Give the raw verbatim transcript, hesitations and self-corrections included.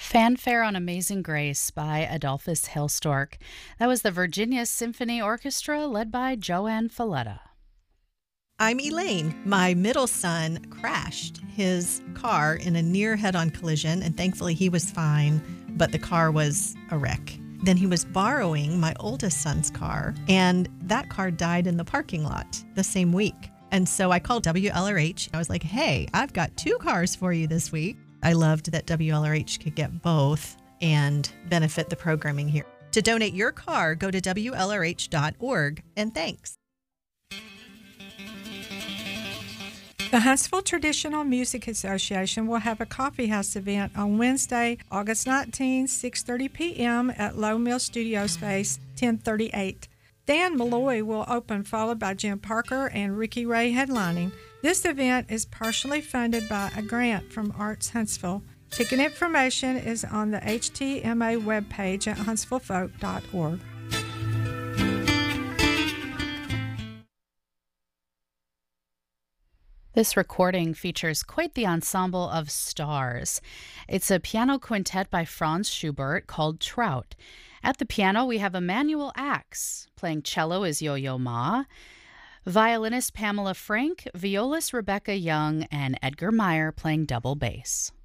Fanfare on Amazing Grace by Adolphus Hailstork. That was the Virginia Symphony Orchestra led by Joanne Falletta. I'm Elaine. My middle son crashed his car in a near head-on collision, and thankfully he was fine, but the car was a wreck. Then he was borrowing my oldest son's car, and that car died in the parking lot the same week. And so I called W L R H. I was like, hey, I've got two cars for you this week. I loved that W L R H could get both and benefit the programming here. To donate your car, go to W L R H dot org, and thanks. The Huntsville Traditional Music Association will have a coffee house event on Wednesday, August nineteenth, six thirty p.m. at Low Mill Studio Space, ten thirty-eight. Dan Malloy will open, followed by Jim Parker and Ricky Ray headlining. This event is partially funded by a grant from Arts Huntsville. Ticket information is on the H T M A webpage at huntsville folk dot org. This recording features quite the ensemble of stars. It's a piano quintet by Franz Schubert called Trout. At the piano, we have Emmanuel Axe. Playing cello is Yo-Yo Ma. Violinist Pamela Frank, violist Rebecca Young, and Edgar Meyer playing double bass.